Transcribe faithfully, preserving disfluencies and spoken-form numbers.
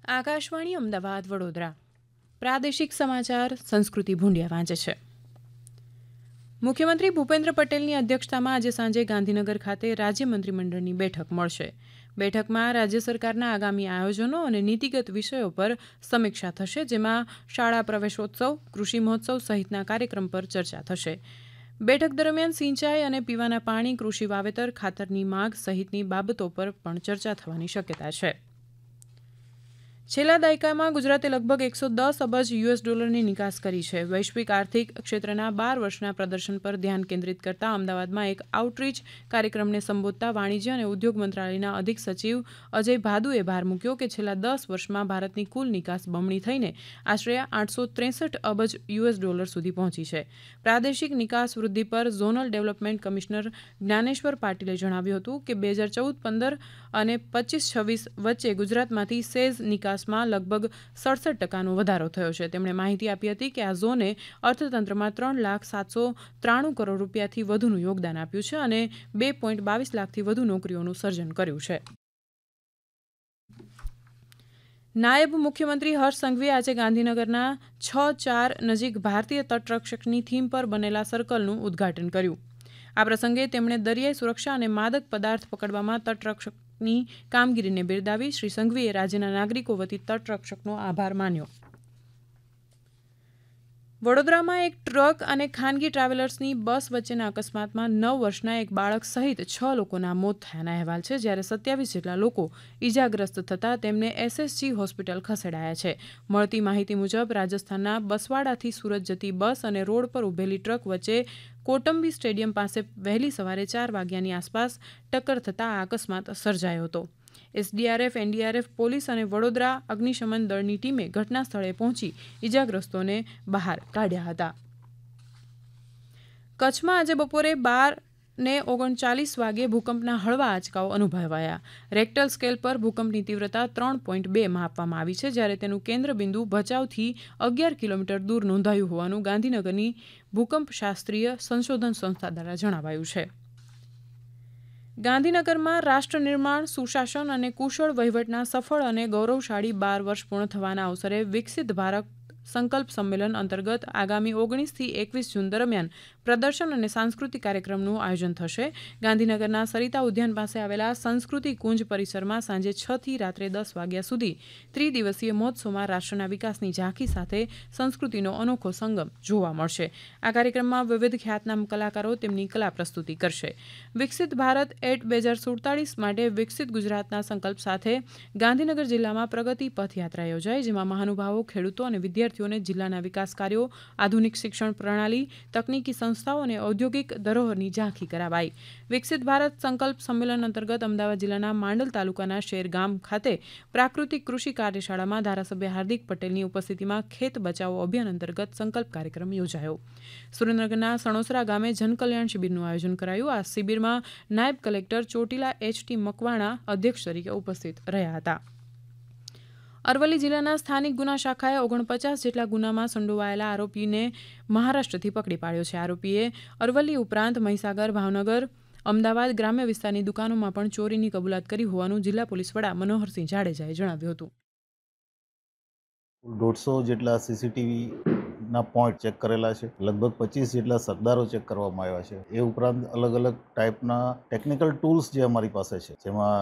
આકાશવાણી અમદાવાદ વડોદરા પ્રાદેશિક સમાચાર સંસ્કૃતિ ભૂંડિયા વાંચે છે. મુખ્યમંત્રી ભૂપેન્દ્ર પટેલની અધ્યક્ષતામાં આજે સાંજે ગાંધીનગર ખાતે રાજ્ય મંત્રીમંડળની બેઠક મળશે. બેઠકમાં રાજ્ય સરકારના આગામી આયોજનો અને નીતિગત વિષયો પર સમીક્ષા થશે, જેમાં શાળા પ્રવેશોત્સવ, કૃષિ મહોત્સવ સહિતના કાર્યક્રમ પર ચર્ચા થશે. બેઠક દરમિયાન સિંચાઈ અને પીવાના પાણી, કૃષિ વાવેતર, ખાતરની માંગ સહિતની બાબતો પર પણ ચર્ચા થવાની શક્યતા છે. છેલ્લા દાયકામાં ગુજરાતે લગભગ એકસો દસ અબજ યુએસ ડોલરની નિકાસ કરી છે. વૈશ્વિક આર્થિક ક્ષેત્રના બાર વર્ષના પ્રદર્શન પર ધ્યાન કેન્દ્રિત કરતા અમદાવાદમાં એક આઉટરીચ કાર્યક્રમને સંબોધતા વાણિજ્ય અને ઉદ્યોગ મંત્રાલયના અધિક સચિવ અજય ભાદુએ ભાર મૂક્યો કે છેલ્લા દસ વર્ષમાં ભારતની કુલ નિકાસ બમણી થઈને આશરે આઠસો ત્રેસઠ અબજ યુએસ ડોલર સુધી પહોંચી છે. પ્રાદેશિક નિકાસ વૃદ્ધિ પર ઝોનલ ડેવલપમેન્ટ કમિશનર જ્ઞાનેશ્વર પાટીલે જણાવ્યું હતું કે બે હજાર ચૌદ પંદર અને પચીસ છવ્વીસ વચ્ચે ગુજરાતમાંથી સેઝ નિકાસ માં લગભગ સડસઠ ટકાનો વધારો થયો છે. તેમણે માહિતી આપી હતી કે આ ઝોને અર્થતંત્રમાં ત્રણ લાખ સાતસો ત્રાણું કરોડ રૂપિયાથી વધુનું યોગદાન આપ્યું છે અને બે પોઈન્ટ બાવીસ લાખથી વધુ નોકરીઓનું સર્જન કર્યું છે. નાયબ મુખ્યમંત્રી હર્ષ સંઘવીએ આજે ગાંધીનગરના છ ચાર નજીક ભારતીય તટરક્ષકની થીમ પર બનેલા સર્કલનું ઉદ્ઘાટન કર્યું. આ પ્રસંગે તેમણે દરિયાઈ સુરક્ષા અને માદક પદાર્થ પકડવામાં તટરક્ષક ની કામગીરીને બિરદાવી શ્રી સંઘવીએ રાજ્યના નાગરિકો વતી તટરક્ષકનો આભાર માન્યો. વડોદરામાં એક ટ્રક અને ખાનગી ટ્રાવેલર્સની બસ વચ્ચેના અકસ્માતમાં નવ વર્ષના એક બાળક સહિત છ લોકોના મોત થયાના અહેવાલ છે, જ્યારે સત્યાવીસ જેટલા લોકો ઇજાગ્રસ્ત થતાં તેમને એસએસજી હોસ્પિટલ ખસેડાયા છે. મળતી માહિતી મુજબ રાજસ્થાનના બસવાડાથી સુરત જતી બસ અને રોડ પર ઉભેલી ટ્રક વચ્ચે કોટંબી સ્ટેડિયમ પાસે વહેલી સવારે ચાર વાગ્યાની આસપાસ ટક્કર થતાં આ અકસ્માત સર્જાયો હતો. એસડીઆરએફ, એનડીઆરએફ, પોલીસ અને વડોદરા અગ્નિશમન દળની ટીમે ઘટના સ્થળે પહોંચી ઇજાગ્રસ્તોને બહાર કાઢ્યા હતા. કચ્છમાં આજે બપોરે બાર ને ઓગણચાલીસ વાગ્યે ભૂકંપના હળવા આંચકાઓ અનુભવાયા. રેક્ટર સ્કેલ પર ભૂકંપની તીવ્રતા ત્રણ પોઈન્ટ બે માપવામાં આવી છે, જ્યારે તેનું કેન્દ્રબિંદુ ભચાઉથી અગિયાર કિલોમીટર દૂર નોંધાયું હોવાનું ગાંધીનગરની ભૂકંપશાસ્ત્રીય સંશોધન સંસ્થા દ્વારા જણાવાયું છે. ગાંધીનગરમાં રાષ્ટ્ર નિર્માણ, સુશાસન અને કુશળ વહીવટના સફળ અને ગૌરવશાળી બાર વર્ષ પૂર્ણ થવાના અવસરે વિકસિત ભારત સંકલ્પ સંમેલન અંતર્ગત આગામી ઓગણીસથી એકવીસ જૂન દરમિયાન પ્રદર્શન અને સાંસ્કૃતિક કાર્યક્રમનું આયોજન થશે. ગાંધીનગરના સરિતા ઉદ્યાન પાસે આવેલા સંસ્કૃતિ કુંજ પરિસરમાં સાંજે છ થી રાત્રે દસ વાગ્યા સુધી ત્રિદિવસીય મહોત્સવમાં રાષ્ટ્રના વિકાસની ઝાંખી સાથે સંસ્કૃતિનો અનોખો સંગમ જોવા મળશે. આ કાર્યક્રમમાં વિવિધ ખ્યાતનામ કલાકારો તેમની કલા પ્રસ્તુતિ કરશે. વિકસિત ભારત એટ બે હજાર સુડતાલીસ માટે વિકસિત ગુજરાતના સંકલ્પ સાથે ગાંધીનગર જિલ્લામાં પ્રગતિ પથયાત્રા યોજાઈ, જેમાં મહાનુભાવો, ખેડૂતો અને વિદ્યાર્થીઓને જિલ્લાના વિકાસ કાર્યો, આધુનિક શિક્ષણ પ્રણાલી, તકનીકી સંસ્થાઓ અને ઔદ્યોગિક ધરોહરની ઝાંખી કરાવાઈ. વિકસિત ભારત સંકલ્પ સંમેલન અંતર્ગત અમદાવાદ જિલ્લાના માંડલ તાલુકાના શેરગામ ખાતે પ્રાકૃતિક કૃષિ કાર્યશાળામાં ધારાસભ્ય હાર્દિક પટેલની ઉપસ્થિતિમાં ખેત બચાવો અભિયાન અંતર્ગત સંકલ્પ કાર્યક્રમ યોજાયો. સુરેન્દ્રનગરના સણોસરા ગામે જનકલ્યાણ શિબિરનું આયોજન કરાયું. આ શિબિરમાં નાયબ કલેક્ટર ચોટીલા એચટી મકવાણા અધ્યક્ષ તરીકે ઉપસ્થિત રહ્યા હતા. અરવલ્લી જિલ્લાના સ્થાનિક ગુના શાખાએ ઓગણપચાસ જેટલા ગુનામાં સંડોવાયેલા આરોપીને મહારાષ્ટ્રથી પકડી પાડ્યો છે. આરોપીએ અરવલ્લી ઉપરાંત મહીસાગર, ભાવનગર, અમદાવાદ ગ્રામ્ય વિસ્તારની દુકાનોમાં પણ ચોરીની કબૂલાત કરી હોવાનું જિલ્લા પોલીસ વડા મનોહરસિંહ જાડેજાએ જણાવ્યું હતું. દોઢસો જેટલા સીસીટીવીના પોઈન્ટ ચેક કરેલા છે. લગભગ પચીસ જેટલા સરદારો ચેક કરવામાં આવ્યા છે. એ ઉપરાંત અલગ અલગ ટાઈપના ટેકનિકલ ટૂલ્સ જે અમારી પાસે છે, જેમાં